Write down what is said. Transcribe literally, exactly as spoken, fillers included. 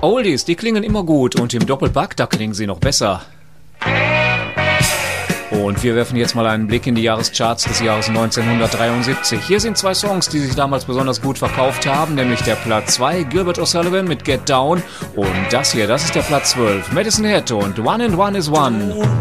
Oldies, die klingen immer gut und im Doppelpack, da klingen sie noch besser. Und wir werfen jetzt mal einen Blick in die Jahrescharts des Jahres neunzehnhundertdreiundsiebzig. Hier sind zwei Songs, die sich damals besonders gut verkauft haben, nämlich der Platz zwei, Gilbert O'Sullivan mit Get Down, und das hier, das ist der Platz zwölf, Madison Head und One and One is One.